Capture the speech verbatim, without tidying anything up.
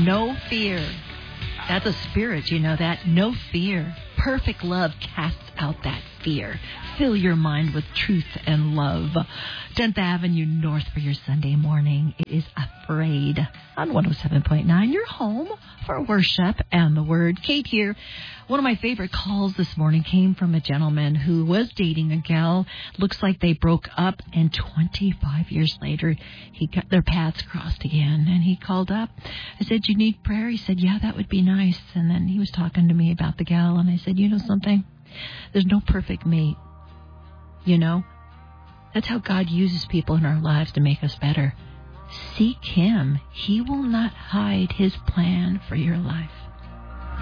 No fear. That's a spirit, you know that? No fear. Perfect love casts out that fear. Fill your mind with truth and love. tenth Avenue North for your Sunday morning. It is Afraid on one oh seven point nine. Your home for worship and the word. Kate here. One of my favorite calls this morning came from a gentleman who was dating a gal. Looks like they broke up, and twenty-five years later, he got their paths crossed again. And he called up. I said, "You need prayer?" He said, "Yeah, that would be nice." And then he was talking to me about the gal, and I said, "You know something? There's no perfect mate. You know, that's how God uses people in our lives to make us better. Seek Him. He will not hide His plan for your life."